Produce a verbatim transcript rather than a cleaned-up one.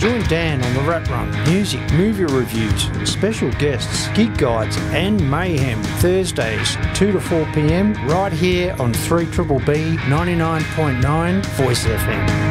Join Dan on the Rat Run. Music, movie reviews, special guests, gig guides and mayhem. Thursdays, two to four p m, right here on three B B B ninety-nine point nine Voice F M.